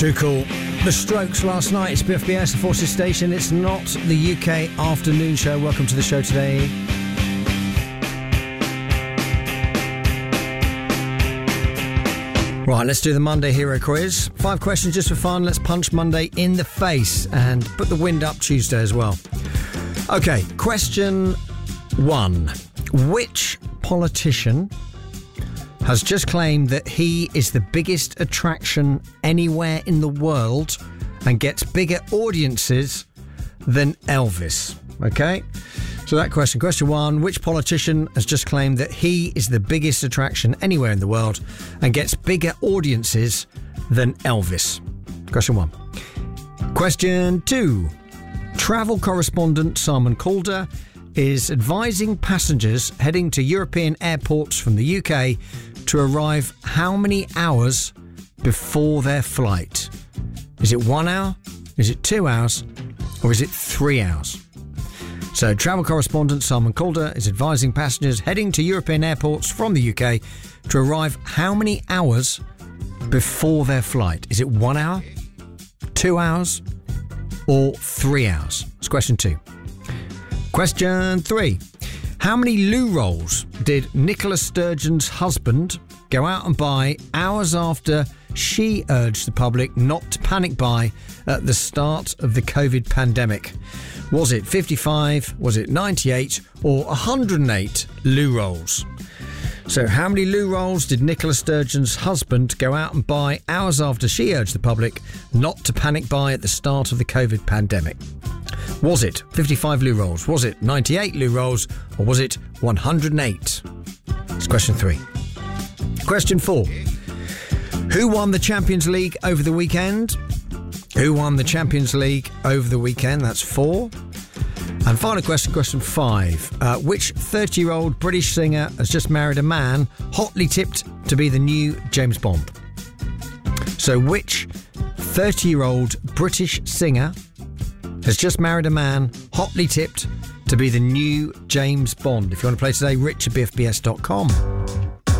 Too cool. The Strokes last night. It's BFBS, the Forces Station. It's not the UK afternoon show. Welcome to the show today. Right, let's do the Monday Hero Quiz. 5 questions just for fun. Let's punch Monday in the face and put the wind up Tuesday as well. Okay, question 1. Which politician has just claimed that he is the biggest attraction anywhere in the world and gets bigger audiences than Elvis? Okay, so that question 1, which politician has just claimed that he is the biggest attraction anywhere in the world and gets bigger audiences than Elvis? Question 1. Question 2, travel correspondent Simon Calder is advising passengers heading to European airports from the UK to arrive how many hours before their flight? Is it 1 hour? Is it 2 hours? Or is it 3 hours? So, travel correspondent Simon Calder is advising passengers heading to European airports from the UK to arrive how many hours before their flight? Is it 1 hour, 2 hours, or 3 hours? That's question 2. Question 3. How many loo rolls did Nicola Sturgeon's husband go out and buy hours after she urged the public not to panic buy at the start of the COVID pandemic? Was it 55, was it 98, or 108 loo rolls? So how many loo rolls did Nicola Sturgeon's husband go out and buy hours after she urged the public not to panic buy at the start of the COVID pandemic? Was it 55 loo rolls? Was it 98 loo rolls? Or was it 108? It's question 3. Question 4. Who won the Champions League over the weekend? Who won the Champions League over the weekend? That's 4. And final question 5. Which 30-year-old British singer has just married a man hotly tipped to be the new James Bond? So which 30-year-old British singer has just married a man hotly tipped to be the new James Bond? If you want to play today, rich@bfbs.com.